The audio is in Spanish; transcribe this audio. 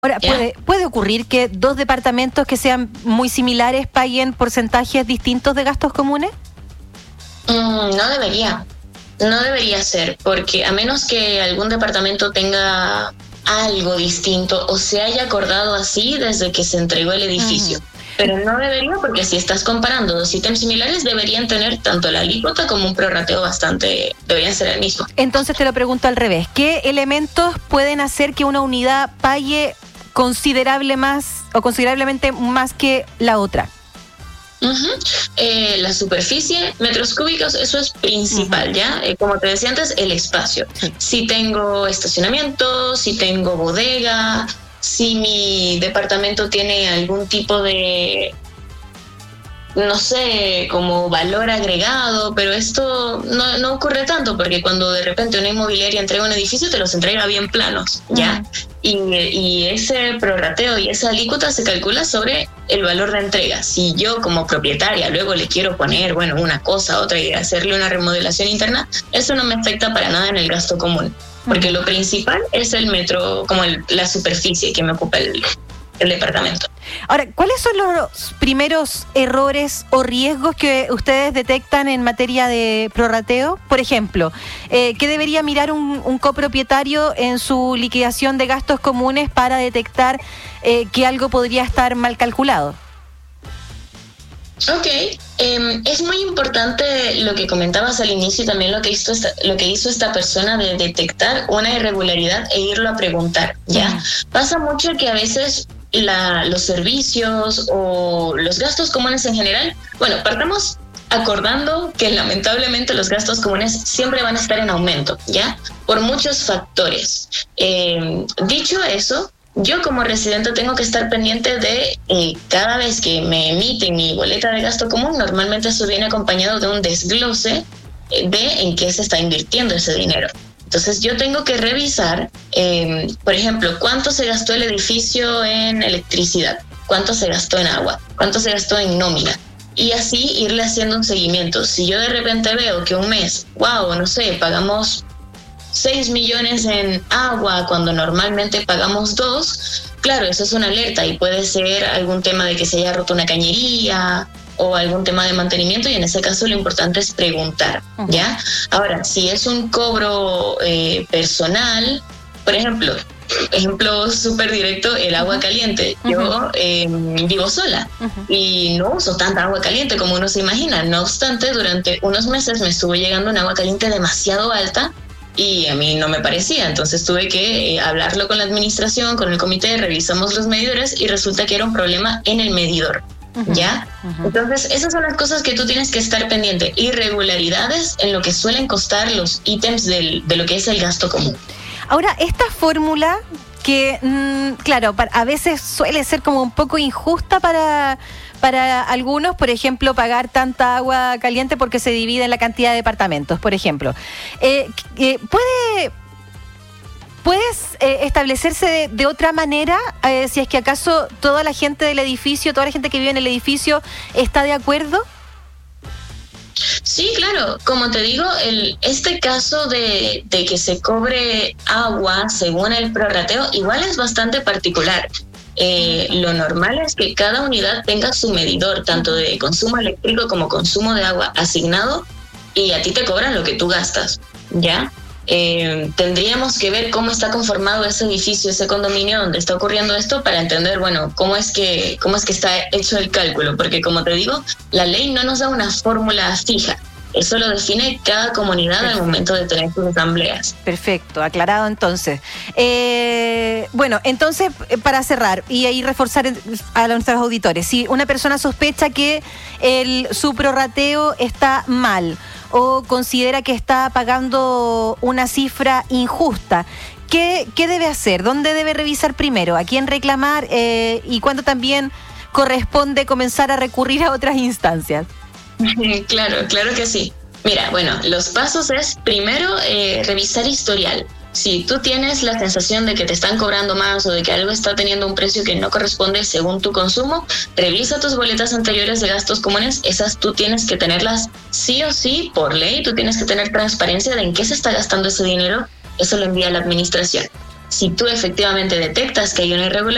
Ahora, ¿Ya? ¿puede ocurrir que dos departamentos que sean muy similares paguen porcentajes distintos de gastos comunes? No debería. No debería ser, porque a menos que algún departamento tenga algo distinto o se haya acordado así desde que se entregó el edificio. Pero no debería, porque si estás comparando dos ítems similares, deberían tener tanto la alícuota como un prorrateo deberían ser el mismo. Entonces te lo pregunto al revés. ¿Qué elementos pueden hacer que una unidad pague considerablemente más que la otra? La superficie, metros cúbicos, eso es principal, ¿ya? Como te decía antes, el espacio. Sí. Si tengo estacionamiento, si tengo bodega, si mi departamento tiene algún tipo de, no sé, como valor agregado, pero esto no ocurre tanto, porque cuando de repente una inmobiliaria entrega un edificio, te los entrega bien planos, ¿ya? Y ese prorrateo y esa alícuota se calcula sobre el valor de entrega. Si yo como propietaria luego le quiero poner, una cosa, otra y hacerle una remodelación interna, eso no me afecta para nada en el gasto común, porque lo principal es el metro, como la superficie que me ocupa el departamento. Ahora, ¿cuáles son los primeros errores o riesgos que ustedes detectan en materia de prorrateo? Por ejemplo, ¿qué debería mirar un copropietario en su liquidación de gastos comunes para detectar que algo podría estar mal calculado? Ok, es muy importante lo que comentabas al inicio y también lo que hizo esta persona de detectar una irregularidad e irlo a preguntar, ¿ya? Pasa mucho que a veces los servicios o los gastos comunes en general, partamos acordando que lamentablemente los gastos comunes siempre van a estar en aumento, ¿ya? Por muchos factores. Dicho eso, yo como residente tengo que estar pendiente de cada vez que me emiten mi boleta de gasto común, normalmente eso viene acompañado de un desglose de en qué se está invirtiendo ese dinero. Entonces yo tengo que revisar, por ejemplo, cuánto se gastó el edificio en electricidad, cuánto se gastó en agua, cuánto se gastó en nómina. Y así irle haciendo un seguimiento. Si yo de repente veo que un mes, pagamos 6 millones en agua cuando normalmente pagamos 2, claro, eso es una alerta y puede ser algún tema de que se haya roto una cañería o algún tema de mantenimiento, y en ese caso lo importante es preguntar, ¿ya? Ahora, si es un cobro personal, por ejemplo súper directo, el agua caliente. Yo vivo sola y no uso tanta agua caliente como uno se imagina. No obstante, durante unos meses me estuvo llegando un agua caliente demasiado alta y a mí no me parecía. Entonces tuve que hablarlo con la administración, con el comité, revisamos los medidores y resulta que era un problema en el medidor. ¿Ya? Entonces, esas son las cosas que tú tienes que estar pendiente. Irregularidades en lo que suelen costar los ítems de lo que es el gasto común. Ahora, esta fórmula que, claro, a veces suele ser como un poco injusta para algunos, por ejemplo, pagar tanta agua caliente porque se divide en la cantidad de departamentos, por ejemplo. ¿Puedes establecerse de otra manera si es que acaso toda la gente del edificio, toda la gente que vive en el edificio está de acuerdo? Sí, claro. Como te digo, este caso de que se cobre agua según el prorrateo igual es bastante particular. Lo normal es que cada unidad tenga su medidor, tanto de consumo eléctrico como consumo de agua asignado, y a ti te cobran lo que tú gastas, ¿ya? Tendríamos que ver cómo está conformado ese edificio, ese condominio donde está ocurriendo esto, para entender, cómo es que está hecho el cálculo, porque como te digo, la ley no nos da una fórmula fija. Eso lo define cada comunidad al momento de tener sus asambleas. Perfecto, aclarado entonces. Entonces, para cerrar y ahí reforzar a nuestros auditores, si una persona sospecha que su prorrateo está mal o considera que está pagando una cifra injusta, ¿qué debe hacer? ¿Dónde debe revisar primero? ¿A quién reclamar? ¿Y cuándo también corresponde comenzar a recurrir a otras instancias? Claro que sí. Mira, los pasos es primero revisar historial. Si tú tienes la sensación de que te están cobrando más o de que algo está teniendo un precio que no corresponde según tu consumo, revisa tus boletas anteriores de gastos comunes. Esas tú tienes que tenerlas sí o sí, por ley. Tú tienes que tener transparencia de en qué se está gastando ese dinero. Eso lo envía la administración. Si tú efectivamente detectas que hay una irregularidad,